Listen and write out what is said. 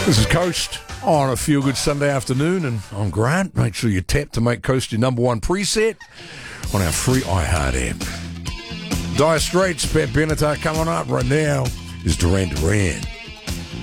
This is Coast on a Feel Good Sunday afternoon, and I'm Grant. Make sure you tap to make Coast your number one preset on our free iHeart app. Dire Straits, Pat Benatar coming up right now is Duran Duran.